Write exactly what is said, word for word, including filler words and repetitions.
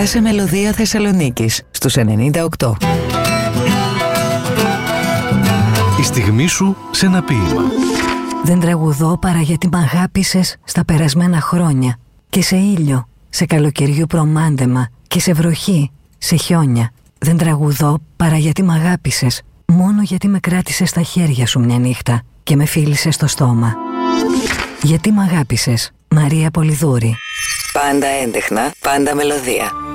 σε μελωδία Θεσσαλονίκης στους ενενήντα οκτώ. Η στιγμή σου σε ένα ποίημα. Δεν τραγουδώ παρά γιατί μ' αγάπησες στα περασμένα χρόνια. Και σε ήλιο, σε καλοκαιριού προμάντεμα. Και σε βροχή, σε χιόνια. Δεν τραγουδώ παρά γιατί μ' αγάπησες. Μόνο γιατί με κράτησες στα χέρια σου μια νύχτα και με φίλησες στο στόμα. Γιατί μ' αγάπησες. Μαρία Πολυδούρη. Πάντα έντεχνα, πάντα μελωδία.